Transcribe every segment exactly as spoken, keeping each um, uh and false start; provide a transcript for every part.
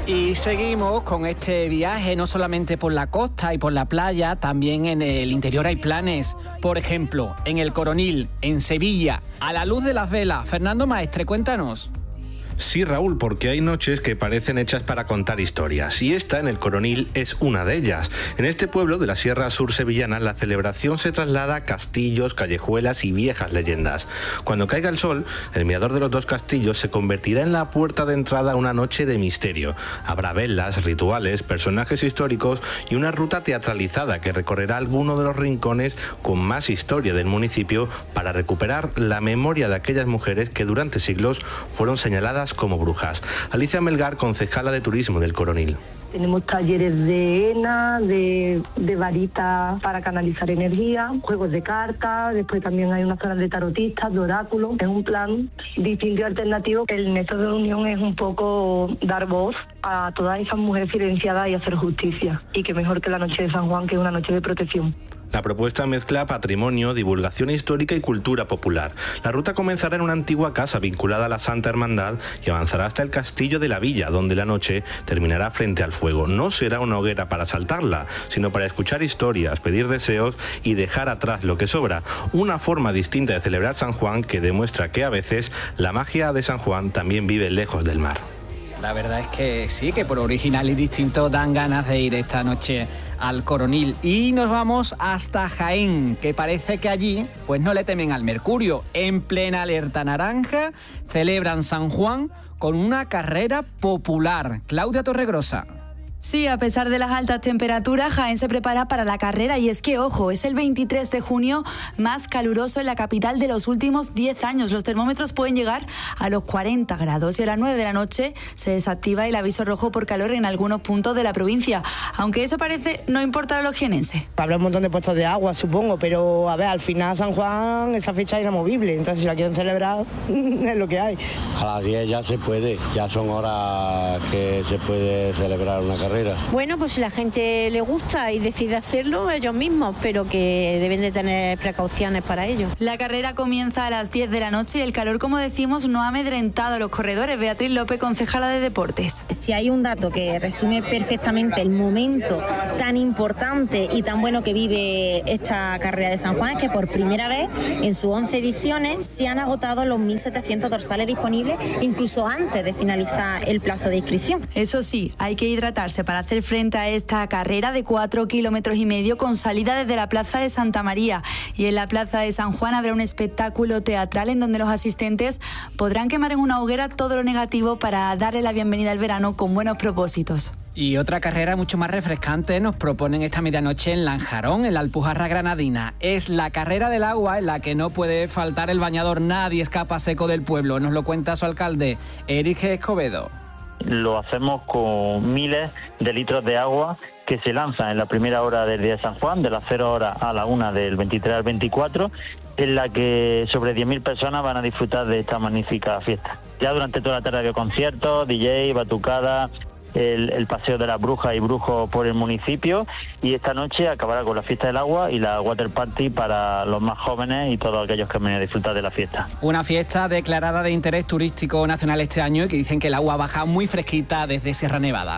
Y seguimos con este viaje, no solamente por la costa y por la playa, también en el interior hay planes. Por ejemplo, en el Coronil, en Sevilla, a la luz de las velas. Fernando Maestre, cuéntanos. Sí, Raúl, porque hay noches que parecen hechas para contar historias, y esta, en el Coronil, es una de ellas. En este pueblo de la Sierra Sur sevillana, la celebración se traslada a castillos, callejuelas y viejas leyendas. Cuando caiga el sol, el mirador de los dos castillos se convertirá en la puerta de entrada a una noche de misterio. Habrá velas, rituales, personajes históricos y una ruta teatralizada que recorrerá alguno de los rincones con más historia del municipio para recuperar la memoria de aquellas mujeres que durante siglos fueron señaladas como brujas. Alicia Melgar, concejala de turismo del Coronil. Tenemos talleres de henna, de, de varitas para canalizar energía, juegos de cartas, después también hay unas zonas de tarotistas, de oráculos. Es un plan distinto y alternativo. El método de unión es un poco dar voz a todas esas mujeres silenciadas y hacer justicia. Y que mejor que la noche de San Juan, que es una noche de protección. La propuesta mezcla patrimonio, divulgación histórica y cultura popular. La ruta comenzará en una antigua casa vinculada a la Santa Hermandad y avanzará hasta el Castillo de la Villa, donde la noche terminará frente al fuego. No será una hoguera para saltarla, sino para escuchar historias, pedir deseos y dejar atrás lo que sobra. Una forma distinta de celebrar San Juan que demuestra que a veces la magia de San Juan también vive lejos del mar. La verdad es que sí, que por original y distinto dan ganas de ir esta noche al Coronil. Y nos vamos hasta Jaén, que parece que allí pues no le temen al mercurio. En plena alerta naranja celebran San Juan con una carrera popular. Claudia Torregrosa. Sí, a pesar de las altas temperaturas, Jaén se prepara para la carrera y es que, ojo, es el veintitrés de junio más caluroso en la capital de los últimos diez años. Los termómetros pueden llegar a los cuarenta grados y a las nueve de la noche se desactiva el aviso rojo por calor en algunos puntos de la provincia, aunque eso parece no importar a los jienenses. Habrá un montón de puestos de agua, supongo, pero a ver, al final San Juan, esa fecha es inamovible, entonces si la quieren celebrar es lo que hay. A las diez ya se puede, ya son horas que se puede celebrar una carrera. Bueno, pues si la gente le gusta y decide hacerlo ellos mismos, pero que deben de tener precauciones para ello. La carrera comienza a las diez de la noche y el calor, como decimos, no ha amedrentado a los corredores. Beatriz López, concejala de Deportes. Si hay un dato que resume perfectamente el momento tan importante y tan bueno que vive esta carrera de San Juan, es que por primera vez en sus once ediciones se han agotado los mil setecientos dorsales disponibles, incluso antes de finalizar el plazo de inscripción. Eso sí, hay que hidratarse para hacer frente a esta carrera de cuatro kilómetros y medio con salida desde la Plaza de Santa María. Y en la Plaza de San Juan habrá un espectáculo teatral en donde los asistentes podrán quemar en una hoguera todo lo negativo para darle la bienvenida al verano con buenos propósitos. Y otra carrera mucho más refrescante nos proponen esta medianoche en Lanjarón, en la Alpujarra Granadina. Es la carrera del agua en la que no puede faltar el bañador. Nadie escapa seco del pueblo. Nos lo cuenta su alcalde, Eric Escobedo. Lo hacemos con miles de litros de agua que se lanzan en la primera hora del día de San Juan, de las cero horas a la una del veintitrés al veinticuatro, en la que sobre diez mil personas van a disfrutar de esta magnífica fiesta. Ya durante toda la tarde de conciertos, D J, batucada, el, el paseo de las brujas y brujos por el municipio, y esta noche acabará con la fiesta del agua y la water party para los más jóvenes y todos aquellos que vengan a disfrutar de la fiesta. Una fiesta declarada de interés turístico nacional este año y que dicen que el agua baja muy fresquita desde Sierra Nevada.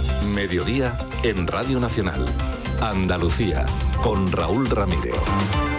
Mediodía en Radio Nacional. Andalucía, con Raúl Ramírez.